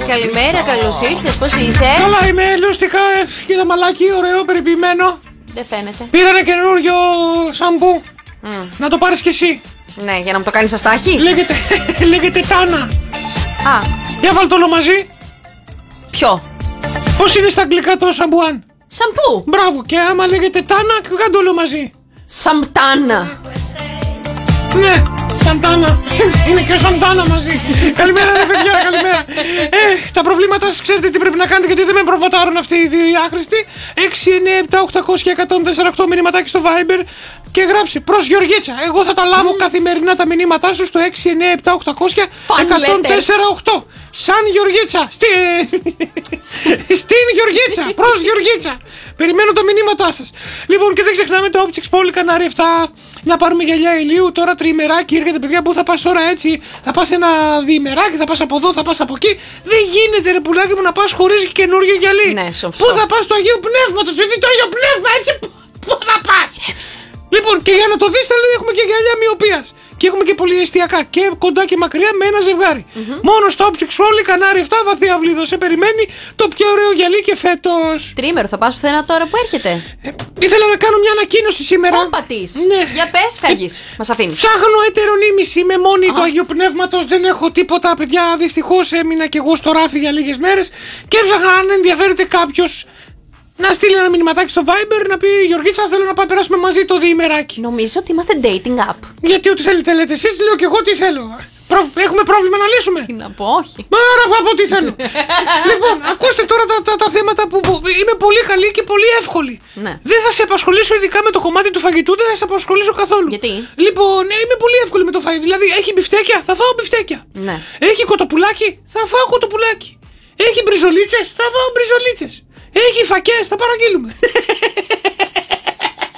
Καλημέρα, καλώς ήρθες, πώς είσαι? Καλά είμαι, λουστικά, κοίτα μαλάκι, ωραίο, περιποιημένο. Δεν φαίνεται. Πήρανε καινούριο σαμπού. Να το πάρεις κι εσύ. Ναι, για να μου το κάνεις αστάχη. Λέγεται Τάνα. Α, Για βάλ' το όλο μαζί. ποιο? Πώς είναι στα αγγλικά το σαμπουάν? Σαμπού. Μπράβο, και άμα λέγεται Τάνα, κάνε το όλο μαζί. Σαμπτάνα. Ναι, Σαντάνα. Είναι και Σαντάνα μαζί. Καλημέρα, ρε παιδιά, καλημέρα. Τα προβλήματά σας ξέρετε τι πρέπει να κάνετε, γιατί δεν με προβοτάρουν αυτοί οι δύο οι άχρηστοι. 6, 9, 7, 800 και 148 μηνύματάκι στο Viber και γράψει προς Γεωργίτσα. Εγώ θα τα λάβω καθημερινά τα μηνύματά σου στο 6, 9, 7, 800 148. Σαν Γεωργίτσα. Στην Γεωργίτσα. Προς Γεωργίτσα. Περιμένω τα μηνύματά σας. Λοιπόν, και δεν ξεχνάμε το Optics Poly Κανάρι 7. Να πάρουμε γυαλιά ηλίου. Τώρα τριημεράκι έρχεται, παιδιά. Πού θα πας τώρα έτσι? Θα πας ένα διημεράκι, θα πας από εδώ, θα πας από εκεί. Δεν γίνεται, ρε πουλάκι μου, να πας χωρίς καινούργιο γυαλί. Ναι, πού θα πας? Το Αγίου Πνεύματος? Γιατί το Αγίο Πνεύμα, έτσι πού θα πας? Λοιπόν, και για να το δεις, έχουμε και γυαλιά μοιοπίας. Και έχουμε και πολυεστιακά και κοντά και μακριά με ένα ζευγάρι. Μόνο στο Optics Poly Κανάρι 7, βαθύ αυλίδο. Σε περιμένει το πιο ωραίο γυαλί και φέτος. Τρίμερο, θα πας πουθενά τώρα που έρχεται? Ήθελα να κάνω μια ανακοίνωση σήμερα. Όπα της. Ναι. Για πες, φεύγεις. Μας αφήνεις. Ψάχνω ετερονίμηση. Είμαι μόνη του Αγίου Πνεύματος. Δεν έχω τίποτα, παιδιά. Δυστυχώς έμεινα κι εγώ στο ράφι για λίγες μέρες. Και έψαχνα αν ενδιαφέρεται κάποιος να στείλει ένα μηνυματάκι στο Viber να πει Γεωργίτσα, θέλω να πάμε περάσουμε μαζί το διημεράκι. Νομίζω ότι είμαστε dating app. Γιατί ό,τι θέλετε λέτε εσείς, λέω κι εγώ τι θέλω. Έχουμε πρόβλημα να λύσουμε. Τι να πω, όχι. Άρα θα πω τι θέλω. Λοιπόν, ακούστε τώρα τα θέματα που είναι πολύ καλή και πολύ εύκολη. Ναι. Δεν θα σε απασχολήσω ειδικά με το κομμάτι του φαγητού, δεν θα σε απασχολήσω καθόλου. Γιατί? Λοιπόν, είμαι πολύ εύκολη με το φαγητό. Δηλαδή, έχει μπιφτέκια, θα φάω μπιφτέκια. Ναι. Έχει κοτοπουλάκι, θα φάω κοτοπουλάκι. Έχει μπριζολίτσες, θα φάω μπριζολίτσες. Έχει φακές, θα παραγγείλουμε.